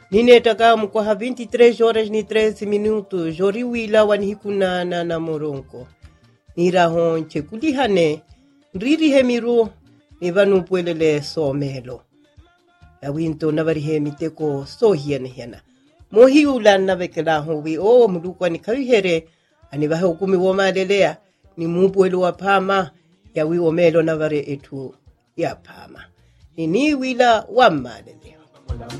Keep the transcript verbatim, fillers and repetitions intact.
Nine taka kwa vinte e três horas ni treze minutos. Jori wila wanihikuna na na moronko. Nira honche kulihane. Riri hemiru. Nivanu puelele so melo. Ya winto navarihe miteko so hiene hiena. Mohi ulan navekela hovi. O mudukwa ni kawihere. Anivahe ukumi woma lelea. Ni mupuelu wa pama. Ya wi omelo navari etu ya pama. Ni wila wama lelea.